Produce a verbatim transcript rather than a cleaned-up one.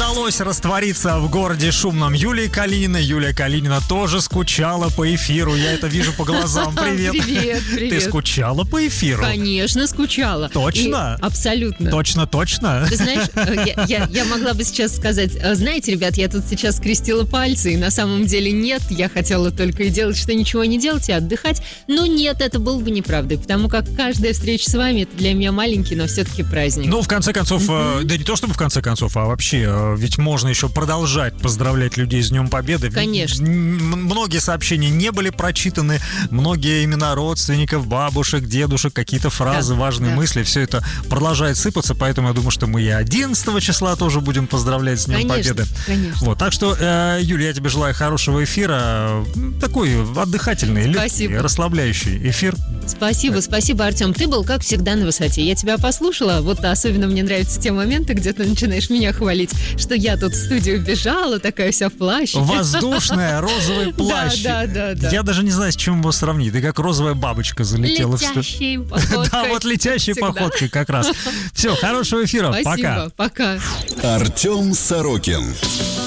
удалось раствориться в городе шумном Юлии Калининой. Юлия Калинина тоже скучала по эфиру. Я это вижу по глазам. Привет. Привет, привет. Ты скучала по эфиру? Конечно, скучала. Точно? И абсолютно. Точно, точно. Ты знаешь, я, я, я могла бы сейчас сказать, знаете, ребят, я тут сейчас скрестила пальцы, и на самом деле нет, я хотела только и делать, что ничего не делать, и отдыхать. Но нет, это было бы неправдой, потому как каждая встреча с вами, это для меня маленький, но все-таки праздник. Ну, в конце концов, mm-hmm. да не то чтобы в конце концов, а вообще, ведь можно еще продолжать поздравлять людей с Днем Победы. Конечно. Многие сообщения не были прочитаны, многие имена родственников, бабушек, дедушек, какие-то фразы, да, важные да. мысли, все это продолжает сыпаться, поэтому я думаю, что мы и одиннадцатого числа тоже будем поздравлять с Днем конечно, Победы. Конечно. Вот, так что, э, Юля, я тебе желаю хорошего эфира, такой отдыхательный, легкий, расслабляющий эфир. Спасибо, спасибо, Артем. Ты был, как всегда, на высоте. Я тебя послушала. Вот особенно мне нравятся те моменты, где ты начинаешь меня хвалить, что я тут в студию бежала, такая вся в плаще. Воздушная, розовый плащ. Да, да, да, да. Я даже не знаю, с чем его сравнить. Ты как розовая бабочка залетела летящей в студию. походкой. Да, вот летящей походкой как раз. Все, хорошего эфира. Спасибо, пока. Пока. Артем Сорокин.